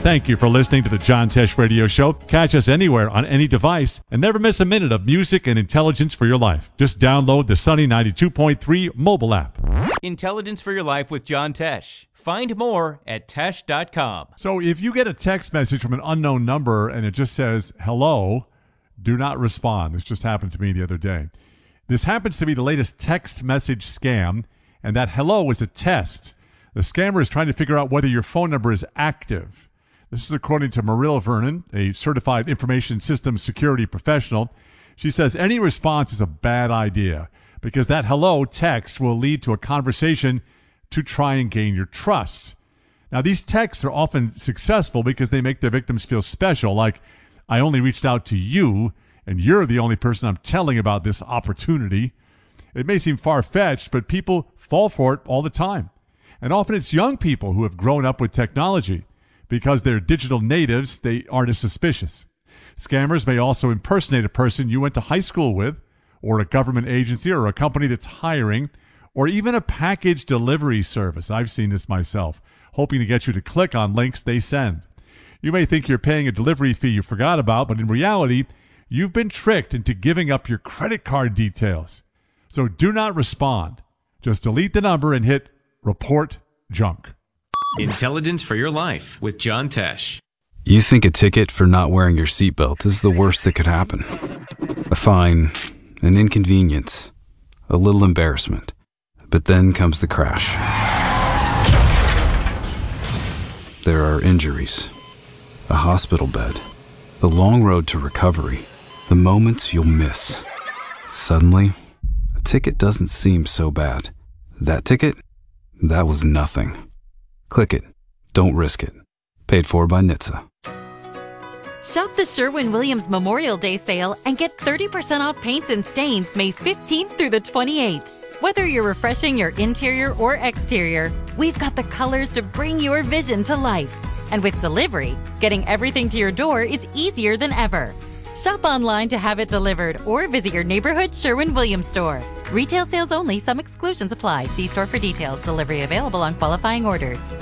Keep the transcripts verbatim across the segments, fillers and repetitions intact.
Thank you for listening to the John Tesh Radio Show. Catch us anywhere on any device and never miss a minute of music and intelligence for your life. Just download the Sunny ninety-two point three mobile app. Intelligence for your life with John Tesh. Find more at tesh dot com. So if you get a text message from an unknown number and it just says, hello, do not respond. This just happened to me the other day. This happens to be the latest text message scam, and that hello is a test. The scammer is trying to figure out whether your phone number is active. This is according to Marill Vernon, a certified information systems security professional. She says any response is a bad idea because that hello text will lead to a conversation to try and gain your trust. Now, these texts are often successful because they make their victims feel special, like, I only reached out to you, and you're the only person I'm telling about this opportunity. It may seem far-fetched, but people fall for it all the time. And often it's young people who have grown up with technology. Because they're digital natives, they aren't as suspicious. Scammers may also impersonate a person you went to high school with, or a government agency, or a company that's hiring, or even a package delivery service. I've seen this myself, hoping to get you to click on links they send. You may think you're paying a delivery fee you forgot about, but in reality, you've been tricked into giving up your credit card details. So do not respond. Just delete the number and hit report junk. Intelligence for your life with John Tesh. You think a ticket for not wearing your seatbelt is the worst that could happen. A fine, an inconvenience, a little embarrassment. But then comes the crash. There are injuries, a hospital bed, the long road to recovery, the moments you'll miss. Suddenly, a ticket doesn't seem so bad. That ticket? That was nothing. Click it. Don't risk it. Paid for by N H T S A. Shop the Sherwin-Williams Memorial Day sale and get thirty percent off paints and stains May fifteenth through the twenty-eighth. Whether you're refreshing your interior or exterior, we've got the colors to bring your vision to life. And with delivery, getting everything to your door is easier than ever. Shop online to have it delivered or visit your neighborhood Sherwin-Williams store. Retail sales only. Some exclusions apply. See store for details. Delivery available on qualifying orders.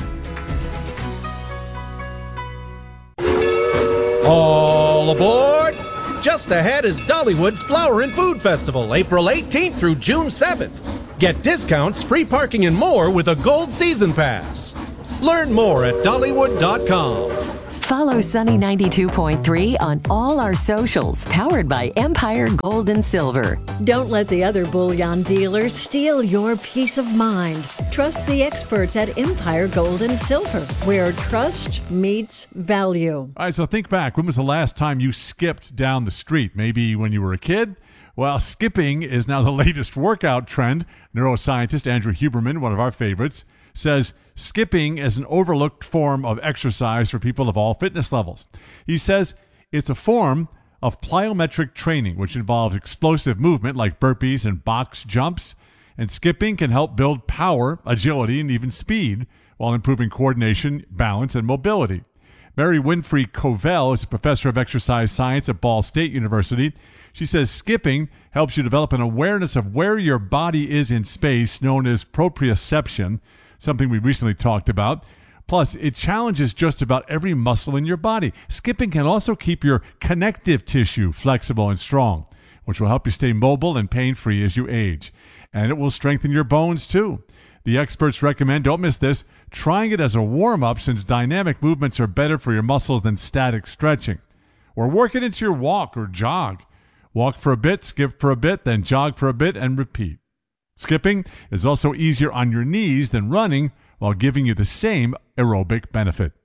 All aboard! Just ahead is Dollywood's Flower and Food Festival, April eighteenth through June seventh. Get discounts, free parking, and more with a Gold Season Pass. Learn more at Dollywood dot com. Follow Sunny ninety-two point three on all our socials, powered by Empire Gold and Silver. Don't let the other bullion dealers steal your peace of mind. Trust the experts at Empire Gold and Silver, where trust meets value. All right, so think back. When was the last time you skipped down the street? Maybe when you were a kid? Well, skipping is now the latest workout trend. Neuroscientist Andrew Huberman, one of our favorites, says skipping is an overlooked form of exercise for people of all fitness levels. He says it's a form of plyometric training, which involves explosive movement like burpees and box jumps. And skipping can help build power, agility, and even speed while improving coordination, balance, and mobility. Mary Winfrey Covell is a professor of exercise science at Ball State University. She says skipping helps you develop an awareness of where your body is in space, known as proprioception, something we recently talked about. Plus, it challenges just about every muscle in your body. Skipping can also keep your connective tissue flexible and strong, which will help you stay mobile and pain-free as you age. And it will strengthen your bones, too. The experts recommend, don't miss this, trying it as a warm-up since dynamic movements are better for your muscles than static stretching. Or work it into your walk or jog. Walk for a bit, skip for a bit, then jog for a bit, and repeat. Skipping is also easier on your knees than running while giving you the same aerobic benefit.